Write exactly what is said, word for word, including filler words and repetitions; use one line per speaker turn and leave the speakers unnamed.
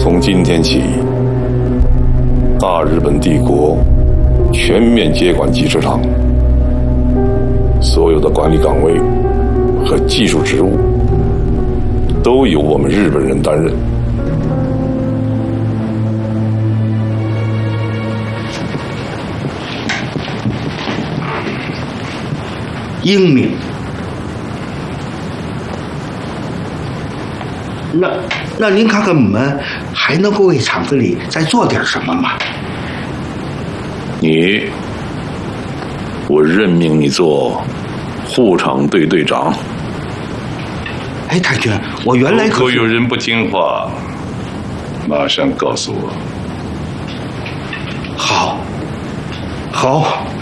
从今天起，大日本帝国全面接管机车厂，所有的管理岗位和技术职务都由我们日本人担任。
英明。那那您看看我们还能够为厂子里再做点什么吗？
你，我任命你做护厂队队长。
哎，太君，我原来可
如果有人不听话，马上告诉我。
好，好。